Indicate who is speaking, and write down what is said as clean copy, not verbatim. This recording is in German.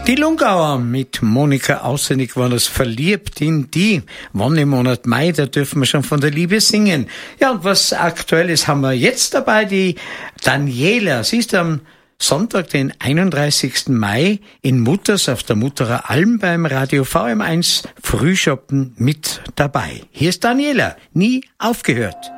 Speaker 1: Die Lungauer mit Monika Aussenig war das Verliebt in die. Wann im Monat Mai, da dürfen wir schon von der Liebe singen. Ja, und was Aktuelles haben wir jetzt dabei? Die Daniela, sie ist am Sonntag, den 31. Mai in Mutters auf der Mutterer Alm beim Radio VM1 Frühschoppen mit dabei. Hier ist Daniela, nie aufgehört.